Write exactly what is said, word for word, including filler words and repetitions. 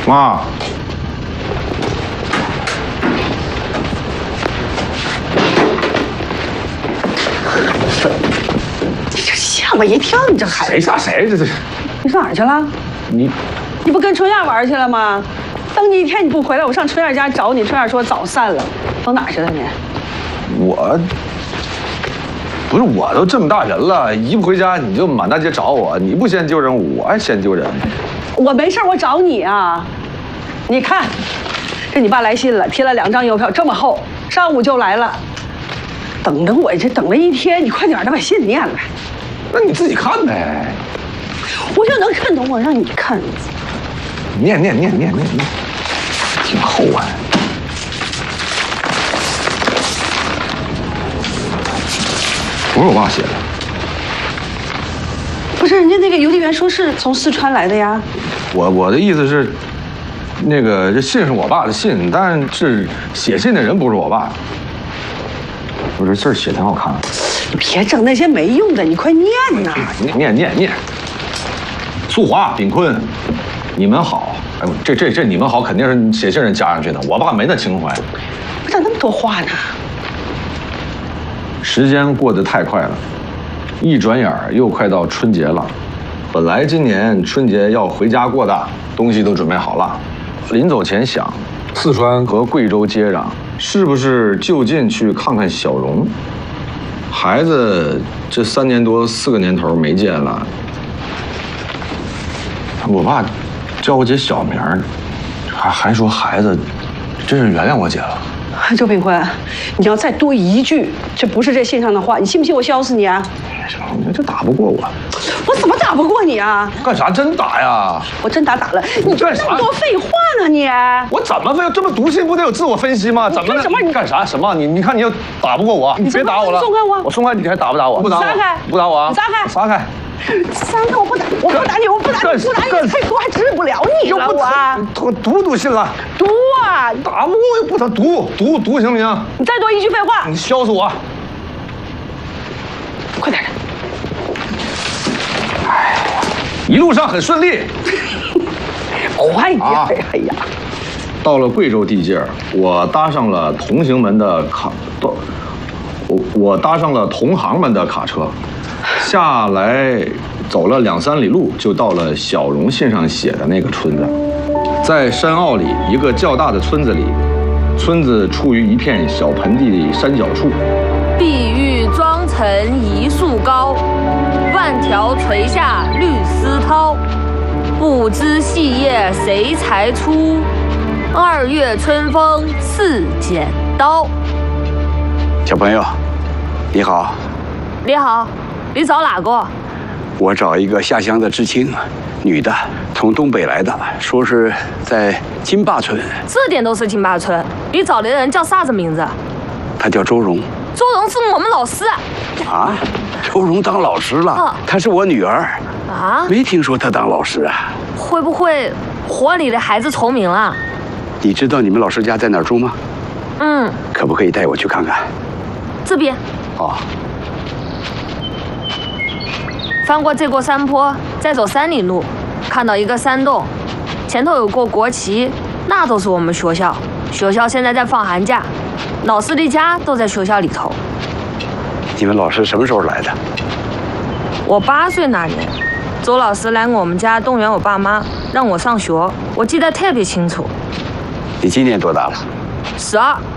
妈。 你这吓我一跳！你这孩子谁吓谁？这这。 你上哪儿去了？ 你， 你不跟春燕玩去了吗？等你一天你不回来，我上春燕家找你，春燕说早散了，跑哪儿去了你？ 我。 不是，我都这么大人了，一不回家你就满大街找我，你不先丢人，我还先丢人。 我没事，我找你啊。你看，这你爸来信了，贴了两张邮票，这么厚，上午就来了。等着我这等了一天，你快点的把信念了。 那你自己看呗。 我就能看懂，我让你看。 念念念念念念，挺厚啊。 不是我爸写的， 不是人家那个邮递员说是从四川来的呀。 我我的意思是，那个这信是我爸的信，但是写信的人不是我爸。我这字儿写挺好看的。 你别整那些没用的，你快念呐！ 念念念念。素华、炳坤，你们好。哎，这这这你们好肯定是写信人加上去的，我爸没那情怀。 我咋那么多话呢？ 时间过得太快了，一转眼儿又快到春节了。本来今年春节要回家过的，东西都准备好了。临走前想，四川和贵州接壤，是不是就近去看看小荣？孩子这三年多四个年头没见了，我爸叫我姐小名儿，还还说孩子，真是原谅我姐了。 周炳坤，你要再多一句，这不是这信上的话，你信不信我削死你啊？ 你这打不过我， 我怎么打不过你啊？ 干啥真打呀？ 我真打打了，你干啥？ 那么多废话呢你？ 我怎么废？这么读信不得有自我分析吗？怎么什么？ 你干啥？什么？你你看你又打不过我，你别打我了。 松开我！ 我松开你还打不打我？不打我！ 撒开！ 不打我啊！ 撒开！ 撒开！ 撒开！我不打，我不打你，我不打你，不打你，太多还治不了你了我。 我读不读信了？ 读啊！ 打不过又不打，读读读行不行？ 你再多一句废话， 你削死我！ 快点的！ 哎呀，一路上很顺利。 快点！哎呀！ 到了贵州地界儿，我搭上了同行们的卡，我我搭上了同行们的卡车。 下来走了两三里路，就到了小荣信上写的那个村子，在山坳里一个较大的村子里，村子处于一片小盆地山脚处。 碧玉妆成一树高，万条垂下绿丝绦。不知细叶谁裁出？二月春风似剪刀。 小朋友，你好。 你好。 你找哪个？ 我找一个下乡的知青，女的，从东北来的，说是在金坝村。 这点都是金坝村。你找的人叫啥子名字？ 她叫周荣。 周荣是我们老师。 啊？周荣当老师了？啊、她是我女儿。 啊？ 没听说她当老师啊？ 会不会活里的孩子重名了？ 你知道你们老师家在哪儿住吗？ 嗯。 可不可以带我去看看？ 这边。 哦。 翻过这过山坡，再走三里路，看到一个山洞，前头有过国旗，那都是我们学校。学校现在在放寒假，老师的家都在学校里头。 你们老师什么时候来的？ 我八岁那年，周老师来我们家动员我爸妈，让我上学，我记得特别清楚。 你今年多大了？ 十二。